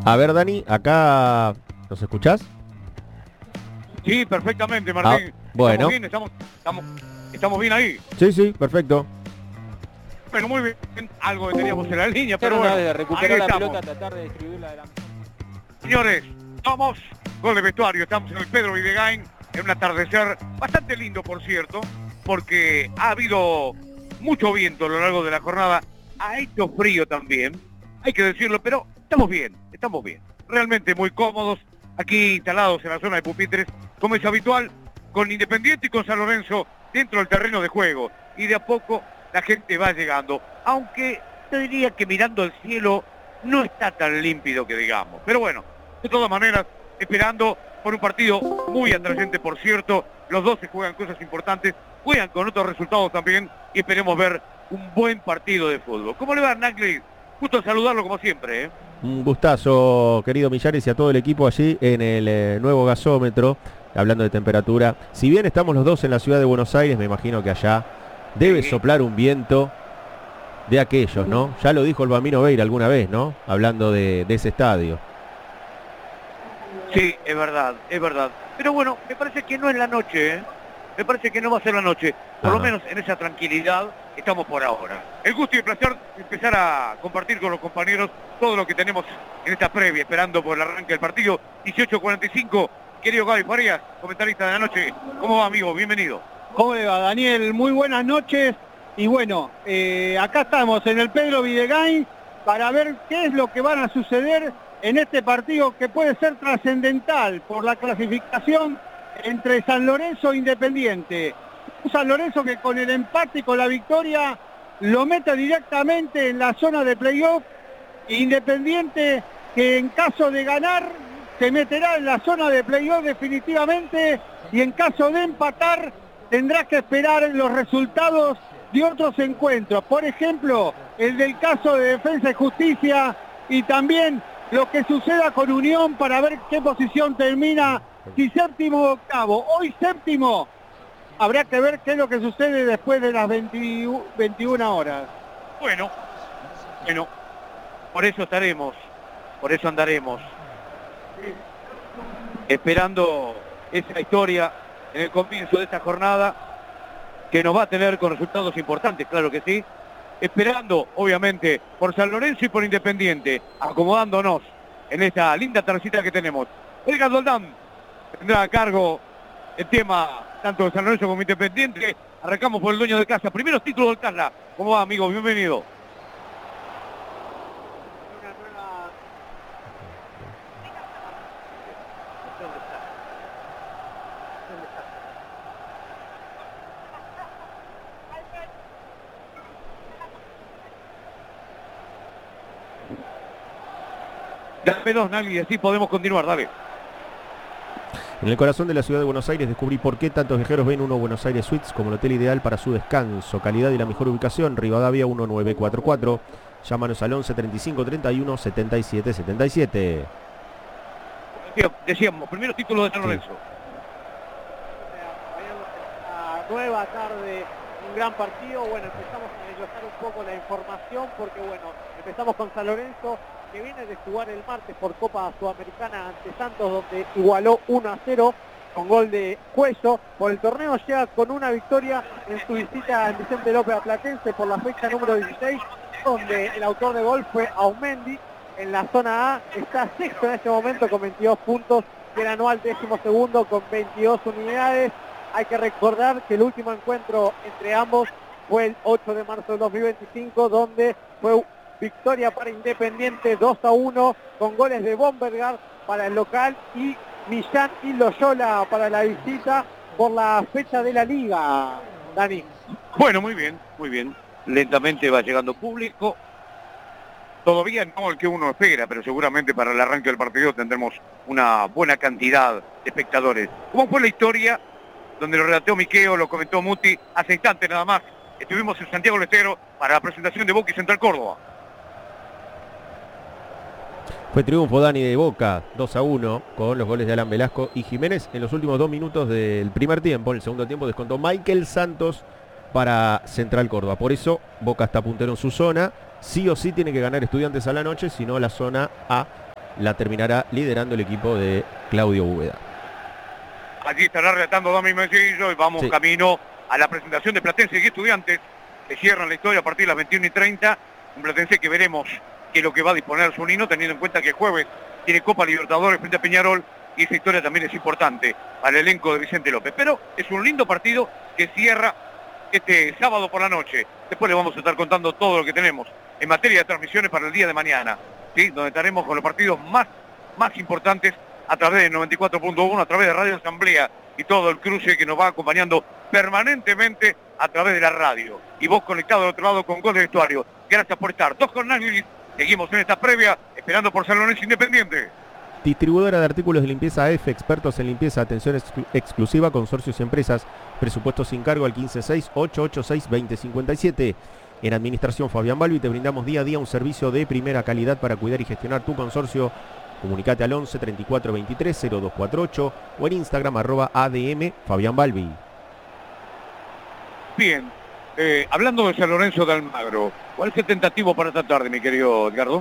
A ver, Dani, acá, ¿nos escuchás? Sí, perfectamente, Martín. Bueno. Estamos bien ahí. Sí, sí, perfecto. Bueno, muy bien. Algo que teníamos en la línea, pero Una bueno, vez de recuperar ahí la estamos. pelota, tratar de distribuirla adelante. Señores, vamos con el vestuario. Estamos en el Pedro Videgain, en un atardecer bastante lindo, por cierto, porque ha habido mucho viento a lo largo de la jornada. Ha hecho frío también, hay que decirlo, pero estamos bien. Realmente muy cómodos, aquí instalados en la zona de pupitres, como es habitual, con Independiente y con San Lorenzo dentro del terreno de juego. Y de a poco la gente va llegando, aunque te diría que mirando al cielo no está tan límpido que digamos. Pero bueno, de todas maneras, esperando por un partido muy atrayente, por cierto. Los dos se juegan cosas importantes, juegan con otros resultados también y esperemos ver un buen partido de fútbol. ¿Cómo le va, Nagli? Gusto saludarlo como siempre, ¿eh? Un gustazo, querido Millares, y a todo el equipo allí en el nuevo gasómetro, hablando de temperatura. Si bien estamos los dos en la ciudad de Buenos Aires, me imagino que allá debe soplar un viento de aquellos, ¿no? Ya lo dijo el Bambino Veira alguna vez, ¿no? Hablando de ese estadio. Sí, es verdad. Pero bueno, me parece que no es la noche, ¿eh? Me parece que no va a ser la noche. Por lo menos en esa tranquilidad estamos por ahora. El gusto y el placer de empezar a compartir con los compañeros todo lo que tenemos en esta previa, esperando por el arranque del partido. 18:45, querido Gaby Farías, comentarista de la noche. ¿Cómo va, amigo? Bienvenido. ¿Cómo le va, Daniel? Muy buenas noches. Y bueno, acá estamos en el Pedro Videgain para ver qué es lo que van a suceder en este partido que puede ser trascendental por la clasificación entre San Lorenzo e Independiente. Un San Lorenzo que con el empate y con la victoria lo mete directamente en la zona de playoff. Independiente que en caso de ganar se meterá en la zona de playoff definitivamente, y en caso de empatar tendrá que esperar los resultados de otros encuentros. Por ejemplo, el del caso de Defensa y Justicia, y también lo que suceda con Unión para ver qué posición termina, si séptimo o octavo. Hoy séptimo, habrá que ver qué es lo que sucede después de las 21 horas. Bueno, por eso andaremos, esperando esa historia en el comienzo de esta jornada, que nos va a tener con resultados importantes, claro que sí. Esperando, obviamente, por San Lorenzo y por Independiente, acomodándonos en esta linda tercita que tenemos. Edgar Doldán tendrá a cargo el tema tanto de San Lorenzo como Independiente. Arrancamos por el dueño de casa. Primeros títulos del Carla. ¿Cómo va, amigo? Bienvenido. Dame dos, Nagli, así podemos continuar, dale. En el corazón de la ciudad de Buenos Aires descubrí por qué tantos viajeros ven uno Buenos Aires Suites como el hotel ideal para su descanso, calidad y la mejor ubicación. Rivadavia 1944. Llámanos al 11 35 31 77 77. Decíamos, primeros títulos de San Lorenzo. Una nueva tarde, un gran partido. Bueno, empezamos a desglosar un poco la información porque bueno, empezamos con San Lorenzo, que viene de jugar el martes por Copa Sudamericana ante Santos, donde igualó 1-0 con gol de Cuello. Por el torneo llega con una victoria en su visita en Vicente López a Platense por la fecha número 16, donde el autor de gol fue Aumendi. En la zona A está sexto en este momento con 22 puntos, y el anual 12º con 22 unidades. Hay que recordar que el último encuentro entre ambos fue el 8 de marzo del 2025, donde fue victoria para Independiente 2-1 con goles de Bombergar para el local y Millán y Loyola para la visita por la fecha de la liga, Dani. Bueno, muy bien. Lentamente va llegando público. Todavía no el que uno espera, pero seguramente para el arranque del partido tendremos una buena cantidad de espectadores. ¿Cómo fue la historia? Donde lo relató Miqueo, lo comentó Muti hace instantes nada más. Estuvimos en Santiago del Estero para la presentación de Boca y Central Córdoba. Fue triunfo, Dani, de Boca, 2-1, con los goles de Alan Velasco y Jiménez en los últimos 2 minutos del primer tiempo. En el segundo tiempo descontó Michael Santos para Central Córdoba. Por eso Boca está puntero en su zona. Sí o sí tiene que ganar Estudiantes a la noche, si no la zona A la terminará liderando el equipo de Claudio Búveda. Allí estará relatando Domi Mencillo y vamos camino a la presentación de Platense y Estudiantes, que cierran la historia a partir de las 21:30. Un Platense que veremos qué es lo que va a disponer Zunino, teniendo en cuenta que el jueves tiene Copa Libertadores frente a Peñarol, y esa historia también es importante al elenco de Vicente López. Pero es un lindo partido que cierra este sábado por la noche. Después le vamos a estar contando todo lo que tenemos en materia de transmisiones para el día de mañana, ¿sí? Donde estaremos con los partidos más importantes a través de 94.1, a través de Radio Asamblea y todo el cruce que nos va acompañando permanentemente a través de la radio. Y vos conectado al otro lado con Gol de Vestuario. Gracias por estar. 2 con Naglis. Seguimos en esta previa, esperando por San Lorenzo Independiente. Distribuidora de artículos de limpieza AF, expertos en limpieza, atención exclusiva, consorcios y empresas, presupuesto sin cargo al 156-886-2057. En administración Fabián Balbi te brindamos día a día un servicio de primera calidad para cuidar y gestionar tu consorcio. Comunicate al 11 34 23 0248 o en Instagram @ADM Fabián Balbi. Bien, hablando de San Lorenzo de Almagro, ¿cuál es el tentativo para esta tarde, mi querido Edgardo?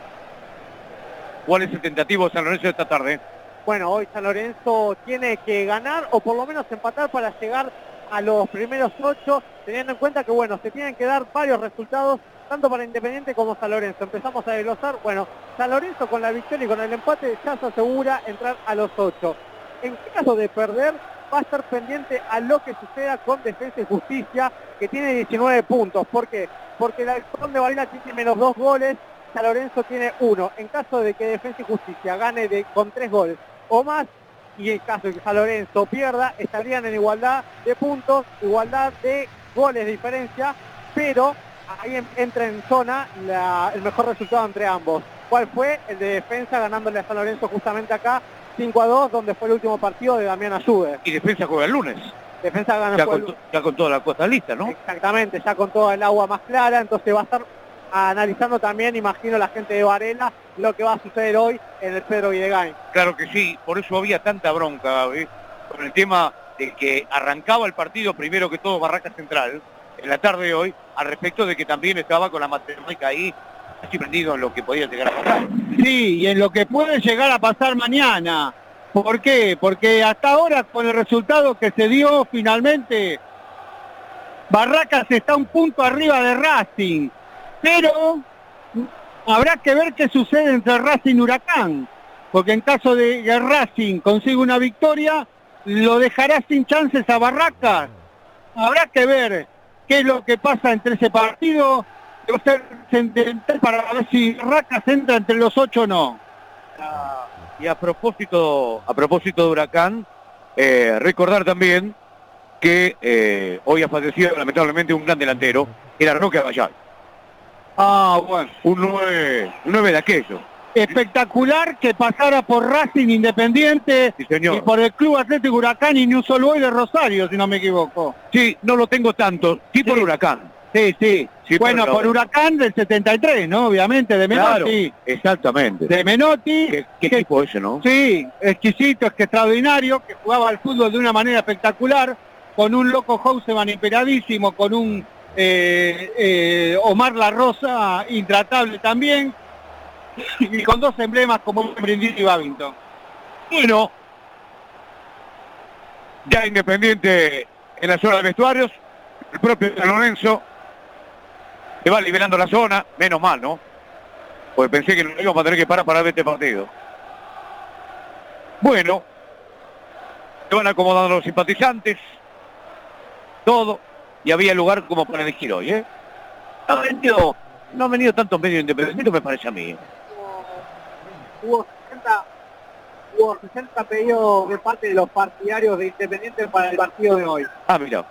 ¿Cuál es el tentativo de San Lorenzo de esta tarde? Bueno, hoy San Lorenzo tiene que ganar o por lo menos empatar para llegar a los primeros 8, teniendo en cuenta que, bueno, se tienen que dar varios resultados, tanto para Independiente como San Lorenzo. Empezamos a desglosar. Bueno, San Lorenzo con la victoria y con el empate ya se asegura entrar a los 8. En caso de perder, va a estar pendiente a lo que suceda con Defensa y Justicia, que tiene 19 puntos. ¿Por qué? Porque la Alcorcón de Varela tiene menos 2 goles, San Lorenzo tiene 1. En caso de que Defensa y Justicia gane con 3 goles o más, y en caso de que San Lorenzo pierda, estarían en igualdad de puntos, igualdad de goles de diferencia, pero ahí entra en zona el mejor resultado entre ambos. ¿Cuál fue? El de Defensa ganándole a San Lorenzo justamente acá, 5-2, donde fue el último partido de Damián Ayude. Y Defensa juega el lunes. Defensa gana ya con toda la costa lista, ¿no? Exactamente, ya con toda el agua más clara, entonces va a estar analizando también, imagino, la gente de Varela, lo que va a suceder hoy en el Pedro Videgain. Claro que sí, por eso había tanta bronca, con el tema de que arrancaba el partido primero que todo Barraca Central, en la tarde de hoy, al respecto de que también estaba con la matemática ahí, así prendido en lo que podía llegar a pasar. Sí, y en lo que puede llegar a pasar mañana. ¿Por qué? Porque hasta ahora, con el resultado que se dio finalmente, Barracas está un punto arriba de Racing. Pero habrá que ver qué sucede entre Racing y Huracán, porque en caso de que Racing consiga una victoria, lo dejará sin chances a Barracas. Habrá que ver qué es lo que pasa entre ese partido, va a ser trascendental para ver si Barracas entra entre los 8 o no. Y a propósito de Huracán, recordar también que hoy ha fallecido lamentablemente un gran delantero, era Roque Abayal. Ah, bueno. Un 9 de aquello. Espectacular que pasara por Racing Independiente, sí, señor, y por el Club Atlético Huracán y ni un solo hoy de Rosario, si no me equivoco. Sí, no lo tengo tanto, sí por Huracán. Sí. Bueno, por Huracán del 73, ¿no? Obviamente, de Menotti. Claro, exactamente. De Menotti. ¿Qué equipo ese, no? Sí, exquisito, es que extraordinario, que jugaba al fútbol de una manera espectacular, con un loco Houseman imperadísimo, con un Omar La Rosa intratable también, y con 2 emblemas como Brindisi y Babington. Bueno, ya Independiente en la zona de vestuarios, el propio San Lorenzo se va liberando la zona, menos mal, ¿no? Porque pensé que no íbamos a tener que parar para ver este partido. Bueno, se van acomodando los simpatizantes, todo, y había lugar como para elegir hoy, ¿eh? No han venido tantos medios independientes, me parece a mí. Hubo 60 pedidos de parte de los partidarios de Independiente para el partido de hoy. Mira.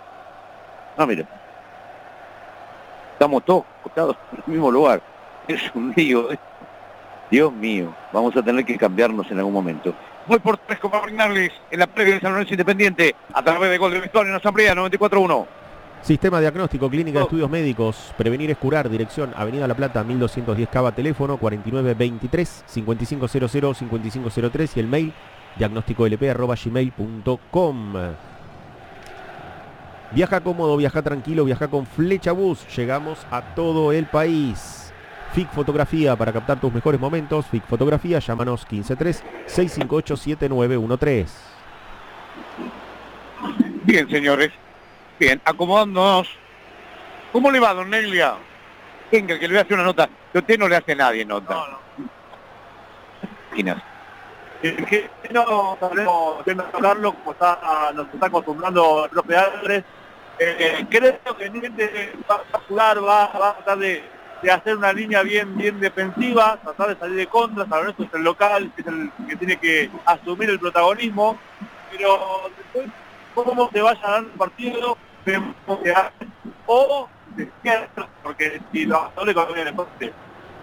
Estamos todos acostados en el mismo lugar. Es un lío. Dios mío, vamos a tener que cambiarnos en algún momento. Voy por 3 como brindarles en la previa de San Lorenzo Independiente a través de Gol de Vestuario en Asamblea 94.1. Sistema Diagnóstico, Clínica de Estudios Médicos, Prevenir es Curar, dirección Avenida La Plata 1210 Cava, teléfono 4923-5500-5503 y el mail diagnósticolp@gmail.com. Viaja cómodo, viaja tranquilo, viaja con Flecha Bus, llegamos a todo el país. FIC Fotografía para captar tus mejores momentos. FIC Fotografía, llámanos 153-658-7913. Bien, señores. Bien, acomodándonos. ¿Cómo le va, don Neglia? Venga, que le voy a hacer una nota. Que usted no le hace a nadie nota. No. Imaginas. Que no sabemos hablarlo como nos está acostumbrando el profe Álvarez. Creo que Independiente va a jugar, va a tratar de hacer una línea bien defensiva, tratar de salir de contra. San Lorenzo es el local, es el que tiene que asumir el protagonismo, pero después cómo se vaya a dar el partido, vemos que hace, o se cierra, porque si lo doble con el empate,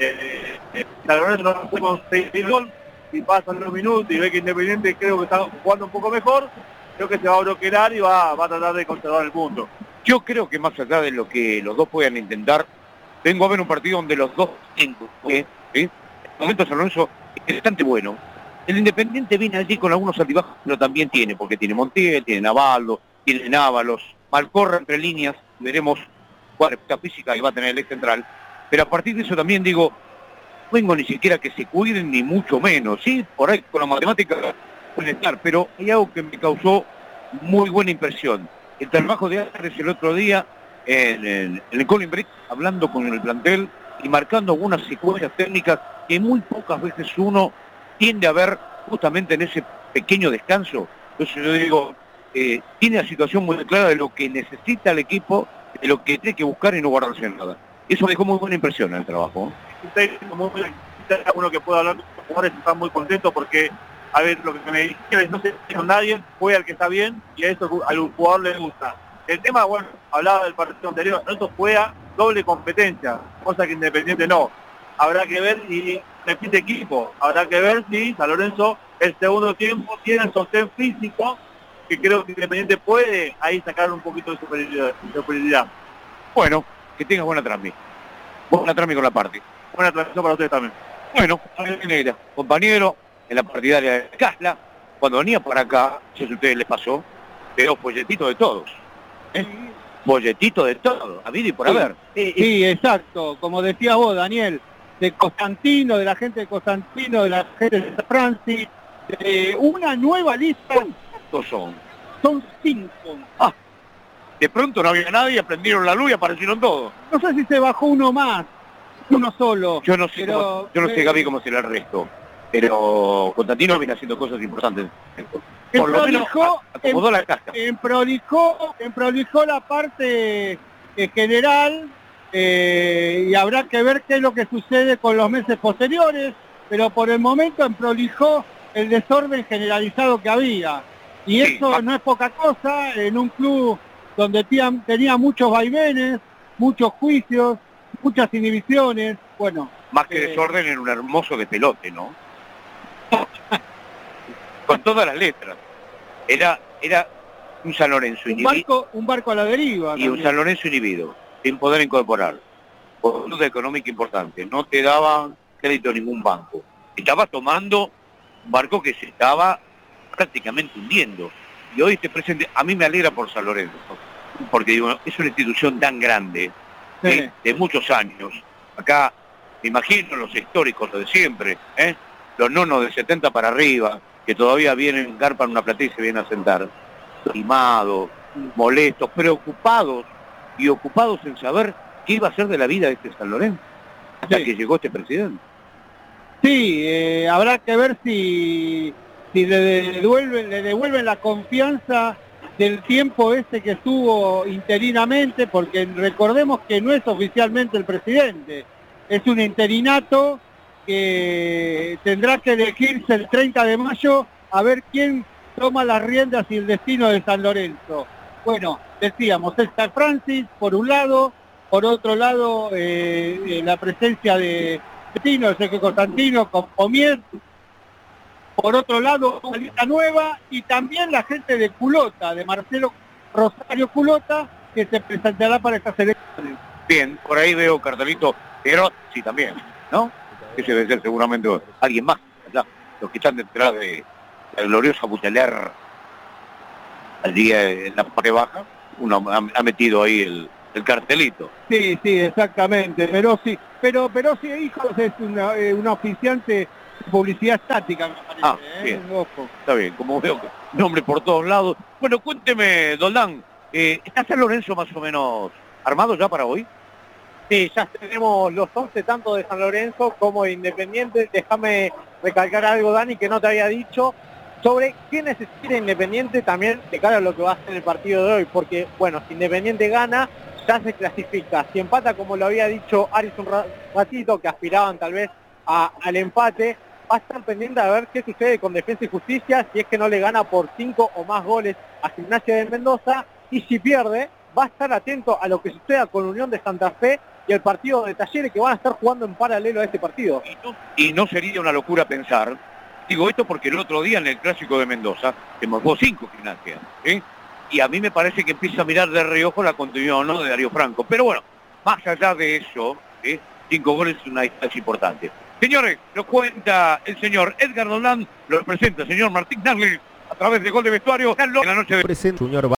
San Lorenzo no puede conseguir gol, y pasan los minutos y ve que Independiente creo que está jugando un poco mejor, creo que se va a bloquear y va a tratar de conservar el punto. Yo creo que más allá de lo que los dos puedan intentar, vengo a ver un partido donde los dos tienen, ¿sí? El momento San Lorenzo es bastante bueno. El Independiente viene allí con algunos altibajos, pero también tiene, porque tiene Montiel, tiene Navaldo, tiene Návalos, Malcorra entre líneas, veremos cuál es la física que va a tener el ex central. Pero a partir de eso también digo, no vengo ni siquiera que se cuiden, ni mucho menos, ¿sí? Por ahí con la matemática puede estar, pero hay algo que me causó muy buena impresión. El trabajo de Álvarez el otro día en el Colin Brick, hablando con el plantel y marcando algunas secuencias técnicas que muy pocas veces uno tiende a ver justamente en ese pequeño descanso. Entonces yo digo, tiene la situación muy clara de lo que necesita el equipo, de lo que tiene que buscar y no guardarse en nada. Eso dejó muy buena impresión en el trabajo. Uno que pueda hablar con los jugadores está muy contento porque, a ver, lo que me dice, no se con nadie, juega al que está bien y a eso al jugador le gusta. El tema, bueno, hablaba del partido anterior, nosotros juega doble competencia, cosa que Independiente no. Habrá que ver si repite equipo, habrá que ver si San Lorenzo el segundo tiempo tiene el sostén físico, que creo que Independiente puede ahí sacar un poquito de superioridad. Bueno, que tenga buena transmisión. Buena transmisión con la parte. Buena transmisión para ustedes también. Bueno, Negra, compañero, en la partidaria de Casla, cuando venía por acá, si a ustedes les pasó, veo folletitos de todos. Folletito de todo, a y por haber. Sí, exacto, como decías vos, Daniel, de Constantino, de la gente de Constantino, de la gente de San Francis, una nueva lista. ¿Cuántos son? Son 5. De pronto no había nadie, prendieron la luz y aparecieron todos. No sé si se bajó uno más, uno solo. Yo no sé, pero, yo no sé, Gaby, cómo será el resto. Pero Constantino viene haciendo cosas importantes. Por lo menos acomodó la caja. Prolijó la parte general y habrá que ver qué es lo que sucede con los meses posteriores, pero por el momento prolijó el desorden generalizado que había. Y Sí. eso no es poca cosa en un club donde tenía muchos vaivenes, muchos juicios, muchas inhibiciones. Bueno, Más que desorden en un hermoso despelote, ¿no? Con todas las letras. Era un San Lorenzo inhibido. un barco a la deriva. Y un también. San Lorenzo inhibido, sin poder incorporar. Por una económica importante. No te daba crédito a ningún banco. Estaba tomando un barco que se estaba prácticamente hundiendo. Y hoy este presente, a mí me alegra por San Lorenzo. Porque digo, es una institución tan grande, Sí. de muchos años. Acá, me imagino los históricos, lo de siempre, los nonos de 70 para arriba, que todavía vienen, garpan una platilla y se vienen a sentar. Limados, molestos, preocupados y ocupados en saber qué iba a ser de la vida de este San Lorenzo. Hasta Sí. que llegó este presidente. Sí, habrá que ver si le devuelven la confianza del tiempo que estuvo interinamente, porque recordemos que no es oficialmente el presidente, es un interinato que tendrá que elegirse el 30 de mayo a ver quién toma las riendas y el destino de San Lorenzo. Bueno, decíamos, es San Francis por un lado, por otro lado la presencia de el Sergio Constantino con Pomier, por otro lado una lista nueva y también la gente de Culota, de Marcelo Rosario Culota, que se presentará para estas elecciones. Bien, por ahí veo cartelito, pero sí también, ¿no? Ese debe ser seguramente alguien más, allá, los que están detrás de la gloriosa Buteler allí en la parte baja, uno ha metido ahí el cartelito. Sí, exactamente, pero sí, pero sí, Hijos es una auspiciante de publicidad estática, me parece. Bien. Ojo. Está bien, como veo que nombre por todos lados. Bueno, cuénteme, Doldán, ¿está San Lorenzo más o menos armado ya para hoy? Sí, ya tenemos los 11 tanto de San Lorenzo como de Independiente. Déjame recalcar algo, Dani, que no te había dicho sobre qué necesita Independiente también de cara a lo que va a ser el partido de hoy, porque, bueno, si Independiente gana, ya se clasifica. Si empata, como lo había dicho Aris un ratito, que aspiraban tal vez al empate, va a estar pendiente a ver qué sucede con Defensa y Justicia, si es que no le gana por 5 o más goles a Gimnasia de Mendoza, y si pierde, va a estar atento a lo que suceda con Unión de Santa Fe y el partido de Talleres, que van a estar jugando en paralelo a este partido. Y no sería una locura pensar, digo esto porque el otro día en el Clásico de Mendoza se marcó 5 Gimnasia, ¿eh? Y a mí me parece que empieza a mirar de reojo la continuidad, ¿no?, de Darío Franco. Pero bueno, más allá de eso, 5 goles es una distancia importante. Señores, lo cuenta el señor Edgar Doldán, lo presenta el señor Martín Narli a través de Gol de Vestuario en la noche de... Presenta señor